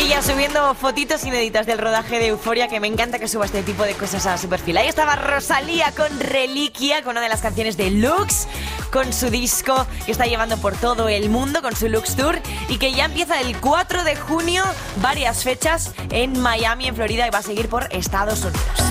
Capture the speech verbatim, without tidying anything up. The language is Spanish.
Ella subiendo fotitos inéditas del rodaje de Euphoria, que me encanta que suba este tipo de cosas a su perfil. Ahí estaba Rosalía con Reliquia, con una de las canciones de Lux, con su disco que está llevando por todo el mundo, con su Lux Tour, y que ya empieza el cuatro de junio, varias fechas en Miami, en Florida, y va a seguir por Estados Unidos.